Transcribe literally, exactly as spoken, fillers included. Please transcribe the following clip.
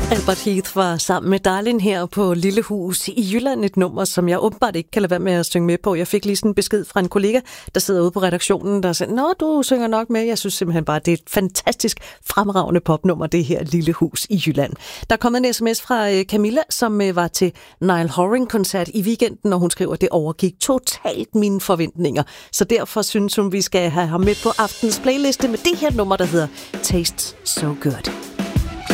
Albert Heath var sammen med Darlin her på Lille Hus i Jylland, et nummer, som jeg åbenbart ikke kan lade være med at synge med på. Jeg fik lige sådan en besked fra en kollega, der sidder ude på redaktionen, der sagde, nå, du synger nok med. Jeg synes simpelthen bare, det er et fantastisk fremragende popnummer, det her Lille Hus i Jylland. Der er kommet en sms fra Camilla, som var til Niall Horan-koncert i weekenden, og hun skriver, at det overgik totalt mine forventninger. Så derfor synes hun, vi skal have ham med på aftens playliste med det her nummer, der hedder Tastes So Good.